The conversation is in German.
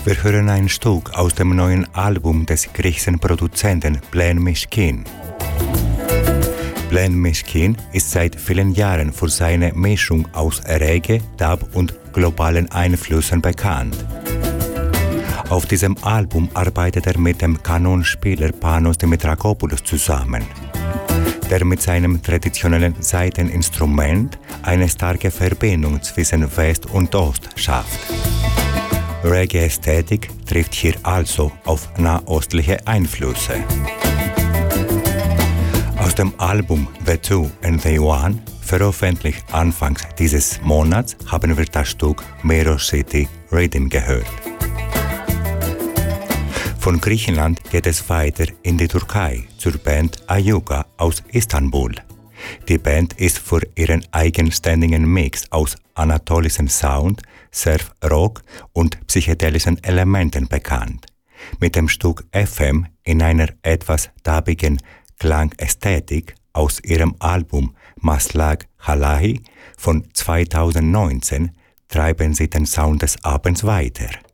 Wir hören ein Stück aus dem neuen Album des griechischen Produzenten Plen Mishkin. Plen Mishkin ist seit vielen Jahren für seine Mischung aus Reggae, Dub und globalen Einflüssen bekannt. Auf diesem Album arbeitet er mit dem Kanonspieler Panos Dimitrakopoulos zusammen, der mit seinem traditionellen Saiteninstrument eine starke Verbindung zwischen West und Ost schafft. Reggae-Ästhetik trifft hier also auf nahostliche Einflüsse. Aus dem Album The Two and the One, veröffentlicht anfangs dieses Monats, haben wir das Stück Mirror City Rhythm gehört. Von Griechenland geht es weiter in die Türkei zur Band Ayuga aus Istanbul. Die Band ist für ihren eigenständigen Mix aus anatolischen Sound, Surf Rock und psychedelischen Elementen bekannt. Mit dem Stück FM in einer etwas dubbigen Klangästhetik aus ihrem Album Maslak Halahi von 2019 treiben sie den Sound des Abends weiter.